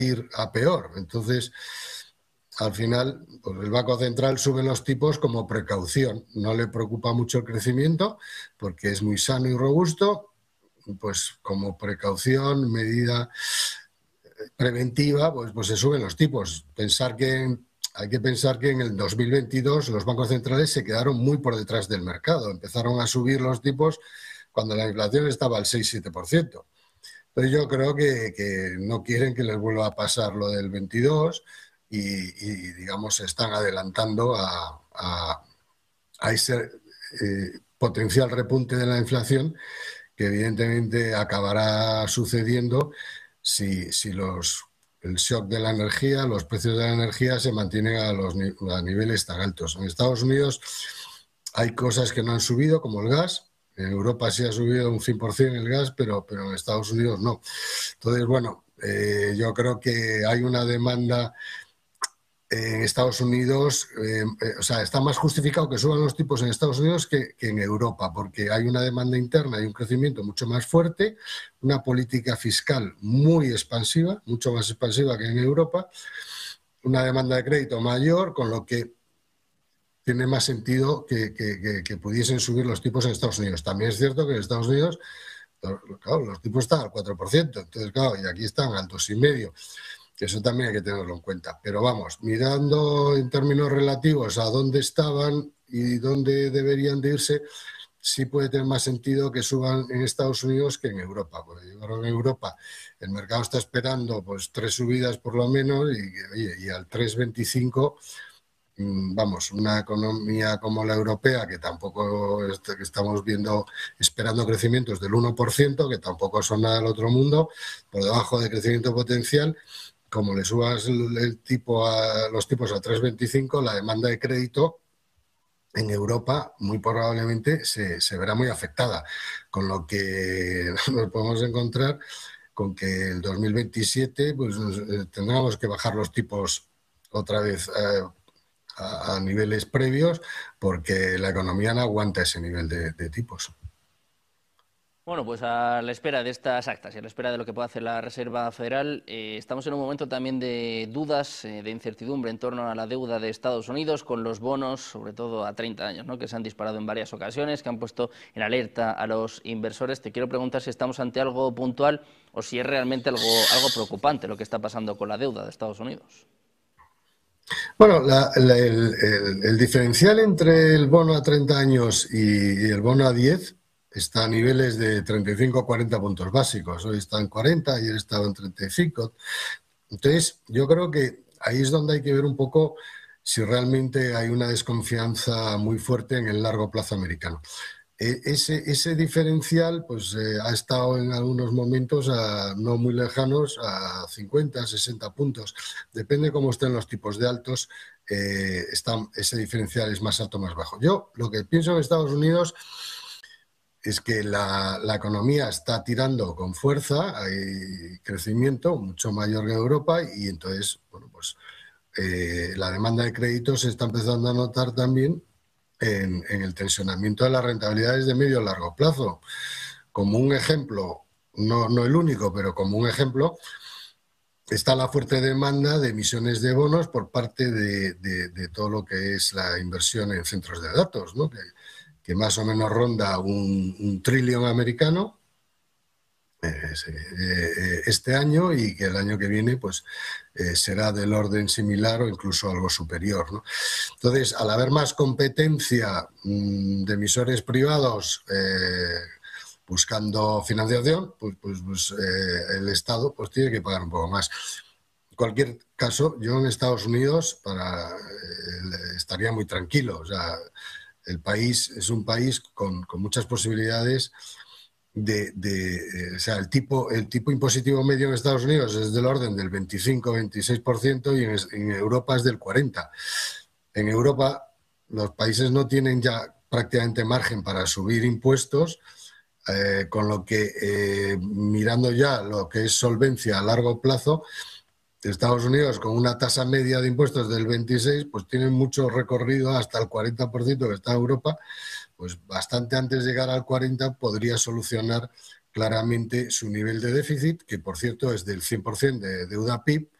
ir a peor. Entonces, al final, pues el Banco Central sube los tipos como precaución. No le preocupa mucho el crecimiento porque es muy sano y robusto. Pues como precaución, medida preventiva, pues se suben los tipos. Hay que pensar que en el 2022 los bancos centrales se quedaron muy por detrás del mercado. Empezaron a subir los tipos cuando la inflación estaba al 6-7%. Entonces yo creo que no quieren que les vuelva a pasar lo del 22 digamos, se están adelantando a ese potencial repunte de la inflación que evidentemente acabará sucediendo si el shock de la energía, los precios de la energía se mantienen a niveles tan altos. En Estados Unidos hay cosas que no han subido, como el gas. En Europa sí ha subido un 100% el gas, pero en Estados Unidos no. Entonces, bueno, yo creo que hay una demanda en Estados Unidos, o sea, está más justificado que suban los tipos en Estados Unidos que en Europa, porque hay una demanda interna y un crecimiento mucho más fuerte, una política fiscal muy expansiva, mucho más expansiva que en Europa, una demanda de crédito mayor, con lo que tiene más sentido que pudiesen subir los tipos en Estados Unidos. También es cierto que en Estados Unidos, claro, los tipos están al 4%, entonces, claro, y aquí están al 2,5%. Eso también hay que tenerlo en cuenta. Pero vamos, mirando en términos relativos a dónde estaban y dónde deberían de irse, sí puede tener más sentido que suban en Estados Unidos que en Europa. Porque yo creo que en Europa el mercado está esperando pues 3 subidas por lo menos y al 3,25, vamos, una economía como la europea, que tampoco que estamos viendo, esperando crecimientos del 1%, que tampoco son nada del otro mundo, por debajo de crecimiento potencial. Como le subas los tipos a 3,25, la demanda de crédito en Europa muy probablemente se verá muy afectada, con lo que nos podemos encontrar con que el 2027 pues, tendremos que bajar los tipos otra vez a niveles previos porque la economía no aguanta ese nivel de tipos. Bueno, pues a la espera de estas actas y a la espera de lo que pueda hacer la Reserva Federal, estamos en un momento también de dudas, de incertidumbre en torno a la deuda de Estados Unidos con los bonos, sobre todo a 30 años, ¿no?, que se han disparado en varias ocasiones, que han puesto en alerta a los inversores. Te quiero preguntar si estamos ante algo puntual o si es realmente algo preocupante lo que está pasando con la deuda de Estados Unidos. Bueno, el diferencial entre el bono a 30 años y el bono a 10 está a niveles de 35 o 40 puntos básicos. Hoy está en 40, ayer estaba en 35. Entonces, yo creo que ahí es donde hay que ver un poco si realmente hay una desconfianza muy fuerte en el largo plazo americano. Ese diferencial pues, ha estado en algunos momentos no muy lejanos a 50, 60 puntos. Depende cómo estén los tipos de altos, ese diferencial es más alto o más bajo. Yo lo que pienso en Estados Unidos es que la economía está tirando con fuerza, hay crecimiento mucho mayor que en Europa y entonces, bueno, pues la demanda de créditos se está empezando a notar también en el tensionamiento de las rentabilidades de medio y largo plazo. Como un ejemplo, no el único, pero como un ejemplo, está la fuerte demanda de emisiones de bonos por parte de todo lo que es la inversión en centros de datos, ¿no? Que más o menos ronda un trillón americano este año y que el año que viene pues será del orden similar o incluso algo superior, ¿no? Entonces, al haber más competencia de emisores privados buscando financiación, pues el Estado pues tiene que pagar un poco más. En cualquier caso, yo en Estados Unidos estaría muy tranquilo. O sea, el país es un país con muchas posibilidades o sea, el tipo impositivo medio en Estados Unidos es del orden del 25-26% y en Europa es del 40%. En Europa los países no tienen ya prácticamente margen para subir impuestos, con lo que mirando ya lo que es solvencia a largo plazo, Estados Unidos con una tasa media de impuestos del 26%, pues tienen mucho recorrido hasta el 40% que está en Europa. Pues bastante antes de llegar al 40 podría solucionar claramente su nivel de déficit, que por cierto es del 100% de deuda PIB,